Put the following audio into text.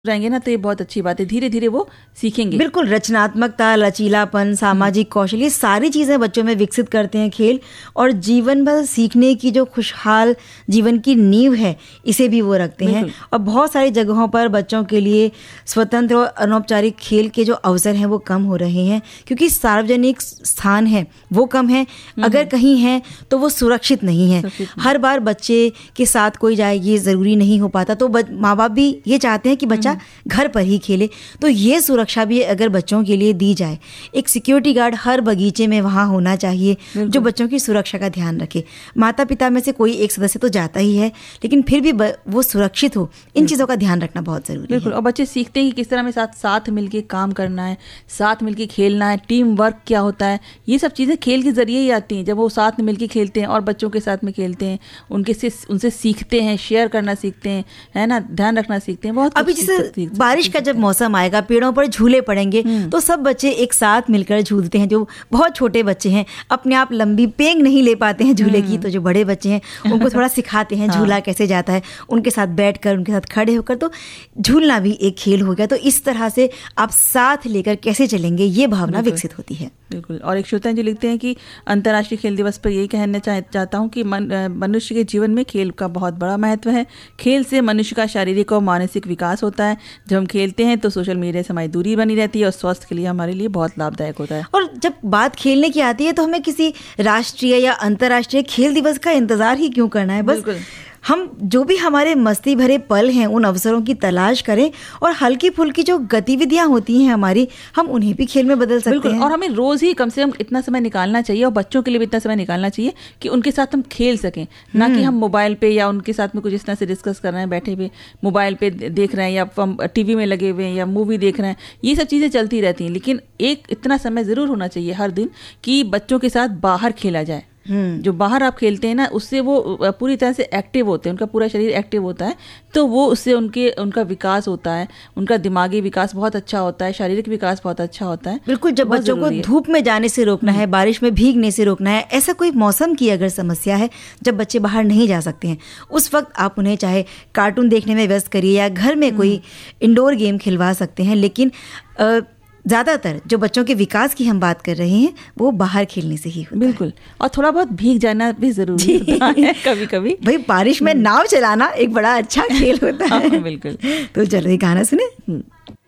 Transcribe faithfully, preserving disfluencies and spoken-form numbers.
रहेंगे ना तो ये बहुत अच्छी बात है, धीरे धीरे वो सीखेंगे। बिल्कुल, रचनात्मकता, लचीलापन, सामाजिक कौशल, ये सारी चीज़ें बच्चों में विकसित करते हैं खेल, और जीवन भर सीखने की जो खुशहाल जीवन की नींव है इसे भी वो रखते हैं। और बहुत सारी जगहों पर बच्चों के लिए स्वतंत्र और अनौपचारिक खेल के जो अवसर हैं वो कम हो रहे हैं, क्योंकि सार्वजनिक स्थान है वो कम है, अगर कहीं है तो वो सुरक्षित नहीं है। हर बार बच्चे के साथ कोई जाए ये ज़रूरी नहीं हो पाता, तो माँ बाप भी ये चाहते हैं कि बच्चा घर पर ही खेले। तो ये सुरक्षा भी अगर बच्चों के लिए दी जाए, एक सिक्योरिटी गार्ड हर बगीचे में वहाँ होना चाहिए जो बच्चों की सुरक्षा का ध्यान रखे। माता पिता में से कोई एक सदस्य तो जाता ही है, लेकिन फिर भी वो सुरक्षित हो, इन चीज़ों का ध्यान रखना बहुत ज़रूरी है। बिल्कुल, और बच्चे सीखते हैं कि किस तरह में साथ साथ मिलके काम करना है, साथ मिलके खेलना है, टीम वर्क क्या होता है। ये सब चीज़ें खेल के जरिए ही आती हैं। जब वो साथ में मिलके खेलते हैं और बच्चों के साथ में खेलते हैं, उनके से उनसे सीखते हैं, शेयर करना सीखते हैं, है ना, ध्यान रखना सीखते हैं। बहुत अभी जैसे बारिश का जब मौसम आएगा, पेड़ों पर झूले पड़ेंगे तो सब बच्चे एक साथ मिलकर झूलते हैं। जो बहुत छोटे बच्चे हैं अपने आप लंबी पेंग नहीं ले पाते हैं झूले की, तो जो बड़े बच्चे हैं उनको थोड़ा सिखाते हैं झूला कैसे जाता है, उनके साथ बैठकर, उनके साथ खड़े होकर, तो झूलना भी एक खेल हो गया। तो इस तरह से आप साथ लेकर कैसे चलेंगे, ये भावना विकसित होती है। बिल्कुल। और एक श्रोता जी लिखते हैं कि अंतर्राष्ट्रीय खेल दिवस पर यही कहना चाह, चाहता हूँ कि मनुष्य के जीवन में खेल का बहुत बड़ा महत्व है। खेल से मनुष्य का शारीरिक और मानसिक विकास होता है। जब हम खेलते हैं तो सोशल मीडिया से हमारी दूरी बनी रहती है और स्वास्थ्य के लिए हमारे लिए बहुत लाभदायक होता है। और जब बात खेलने की आती है तो हमें किसी राष्ट्रीय या अंतर्राष्ट्रीय खेल दिवस का इंतजार ही क्यों करना है। बस हम जो भी हमारे मस्ती भरे पल हैं उन अवसरों की तलाश करें, और हल्की फुल्की जो गतिविधियां होती हैं हमारी, हम उन्हें भी खेल में बदल सकते हैं। और हमें रोज ही कम से कम इतना समय निकालना चाहिए, और बच्चों के लिए भी इतना समय निकालना चाहिए कि उनके साथ हम खेल सकें, ना कि हम मोबाइल पे या उनके साथ में कुछ इस तरह से डिस्कस कर रहे हैं, बैठे हुए मोबाइल पे देख रहे हैं या टीवी में लगे हुए हैं या मूवी देख रहे हैं। ये सब चीज़ें चलती रहती हैं, लेकिन एक इतना समय ज़रूर होना चाहिए हर दिन कि बच्चों के साथ बाहर खेला जाए। जो बाहर आप खेलते हैं ना, उससे वो पूरी तरह से एक्टिव होते हैं, उनका पूरा शरीर एक्टिव होता है, तो वो उससे उनके उनका विकास होता है, उनका दिमागी विकास बहुत अच्छा होता है, शारीरिक विकास बहुत अच्छा होता है। बिल्कुल, जब बच्चों को धूप में जाने से रोकना है, बारिश में भीगने से रोकना है, ऐसा कोई मौसम की अगर समस्या है जब बच्चे बाहर नहीं जा सकते हैं, उस वक्त आप उन्हें चाहे कार्टून देखने में व्यस्त करिए या घर में कोई इंडोर गेम खिलवा सकते हैं, लेकिन आ, ज़्यादातर जो बच्चों के विकास की हम बात कर रहे हैं वो बाहर खेलने से ही होता है। बिल्कुल, और थोड़ा बहुत भीग जाना भी ज़रूरी होता है कभी कभी। भाई, बारिश में नाव चलाना एक बड़ा अच्छा खेल होता है। बिल्कुल। तो चलो ये गाना सुने।